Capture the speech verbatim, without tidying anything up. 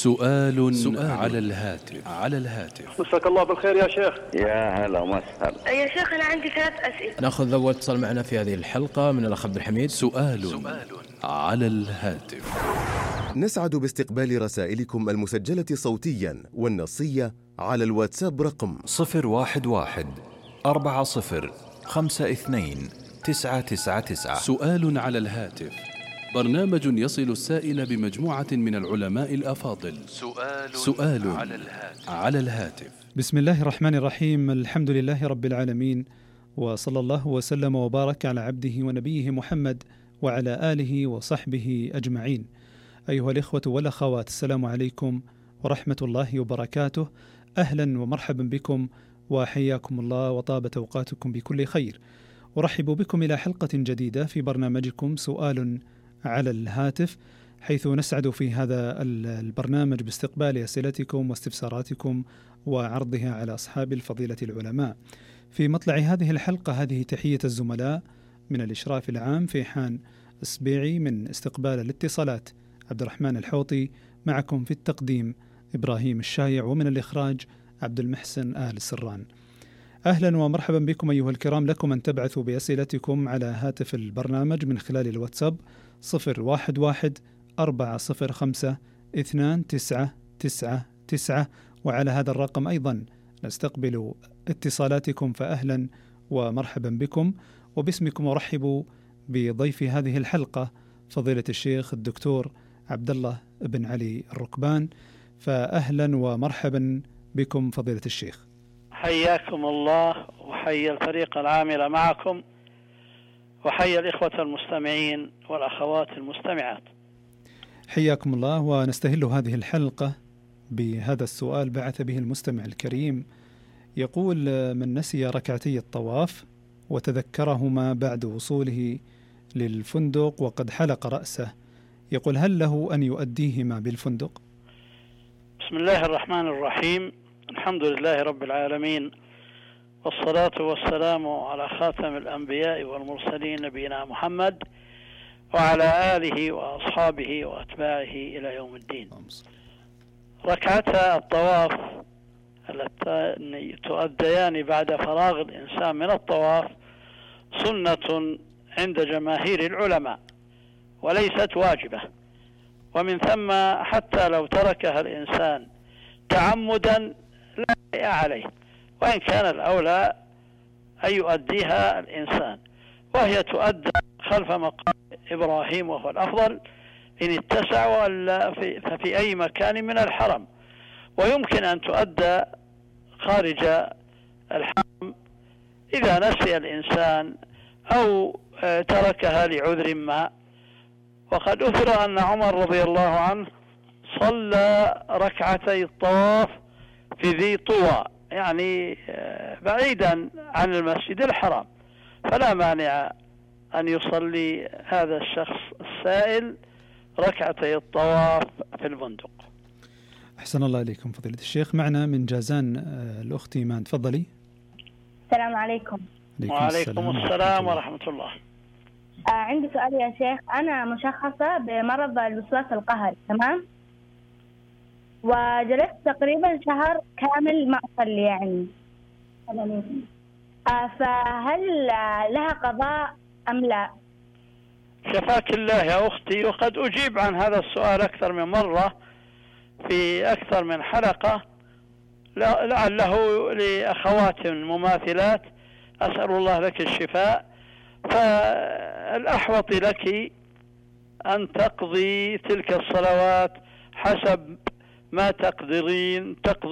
سؤال, سؤال على الهاتف على الهاتف مساك الله بالخير يا شيخ. يا هلا وسهلا يا شيخ أنا عندي ثلاث أسئلة. نأخذ أول اتصال معنا في هذه الحلقة من الأخ عبد الحميد. سؤال, سؤال على الهاتف. نسعد باستقبال رسائلكم المسجلة صوتيا والنصية على الواتساب رقم صفر واحد واحد أربعة صفر خمسة اثنين تسعة تسعة تسعة. سؤال على الهاتف، برنامج يصل السائل بمجموعة من العلماء الأفاضل. سؤال, سؤال على الهاتف. على الهاتف. بسم الله الرحمن الرحيم. الحمد لله رب العالمين، وصلى الله وسلم وبارك على عبده ونبيه محمد وعلى آله وصحبه أجمعين. أيها الإخوة والأخوات، السلام عليكم ورحمة الله وبركاته. أهلا ومرحبا بكم وحياكم الله وطابت أوقاتكم بكل خير. أرحب بكم إلى حلقة جديدة في برنامجكم سؤال على الهاتف، حيث نسعد في هذا البرنامج باستقبال أسئلتكم واستفساراتكم وعرضها على أصحاب الفضيلة العلماء. في مطلع هذه الحلقة هذه تحية الزملاء من الإشراف العام فيحان السبيعي، من استقبال الاتصالات عبد الرحمن الحوطي، معكم في التقديم إبراهيم الشايع، ومن الإخراج عبد المحسن آل سران. أهلا ومرحبا بكم أيها الكرام. لكم أن تبعثوا بأسئلتكم على هاتف البرنامج من خلال الواتساب صفر واحد واحد أربعة صفر خمسة اثنان تسعة تسعة تسعة، وعلى هذا الرقم أيضا نستقبل اتصالاتكم، فأهلا ومرحبا بكم. وباسمكم أرحب بضيف هذه الحلقة فضيلة الشيخ الدكتور عبد الله بن علي الركبان، فأهلا ومرحبا بكم فضيلة الشيخ. حياكم الله وحيا الفريق العامل معكم، وحيا الإخوة المستمعين والأخوات المستمعات. حياكم الله. ونستهل هذه الحلقة بهذا السؤال بعث به المستمع الكريم، يقول: من نسي ركعتي الطواف وتذكرهما بعد وصوله للفندق وقد حلق رأسه، يقول هل له أن يؤديهما بالفندق؟ بسم الله الرحمن الرحيم. الحمد لله رب العالمين، والصلاة والسلام على خاتم الأنبياء والمرسلين نبينا محمد وعلى آله وأصحابه وأتباعه إلى يوم الدين. ركعتا الطواف اللتان تؤديان بعد فراغ الإنسان من الطواف سنة عند جماهير العلماء وليست واجبة، ومن ثم حتى لو تركها الإنسان تعمدا لا شيء عليه، وإن كان الأولى أن يؤديها الإنسان، وهي تؤدى خلف مقام إبراهيم وهو الأفضل إن اتسع، ولا في ففي أي مكان من الحرم، ويمكن أن تؤدى خارج الحرم إذا نسي الإنسان أو تركها لعذر ما. وقد أثر أن عمر رضي الله عنه صلى ركعتي الطواف في ذي طوى، يعني بعيدا عن المسجد الحرام، فلا مانع أن يصلي هذا الشخص السائل ركعتي الطواف في الفندق. أحسن الله إليكم فضيلة الشيخ. معنا من جازان الأخت إيمان، تفضلي. السلام عليكم. وعليكم السلام ورحمة الله. آه عندي سؤال يا شيخ. أنا مشخصة بمرض الوسواس القهري، تمام؟ وجلست تقريبا شهر كامل ما أصلي يعني. آه فهل لها قضاء أم لا؟ شفاك الله يا أختي، وقد أجيب عن هذا السؤال أكثر من مرة في أكثر من حلقة، لعله لأخوات مماثلات. أسأل الله لك الشفاء. فالأحوط لك أن تقضي تلك الصلوات حسب ما تقدرين تقضي